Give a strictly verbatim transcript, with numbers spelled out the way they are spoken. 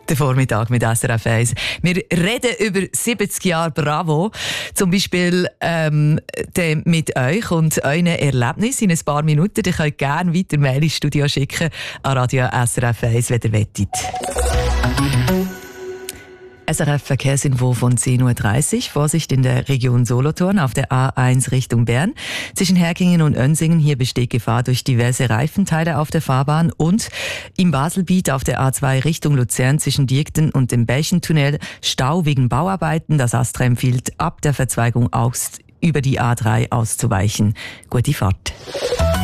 Der Vormittag mit S R F eins. Wir reden über siebzig Jahre Bravo. Zum Beispiel ähm, mit euch und euren Erlebnissen in ein paar Minuten. Ihr könnt gerne weiter Mail ins Studio schicken an radio S R F eins, wenn ihr wettet. S R F-Verkehrsinfo von zehn Uhr dreißig. Vorsicht in der Region Solothurn auf der A eins Richtung Bern. Zwischen Herkingen und Önsingen hier besteht Gefahr durch diverse Reifenteile auf der Fahrbahn. Und im Baselbiet auf der A zwei Richtung Luzern zwischen Diekten und dem Bächentunnel Stau wegen Bauarbeiten. Das Astra empfiehlt, ab der Verzweigung aus über die A drei auszuweichen. Gute Fahrt.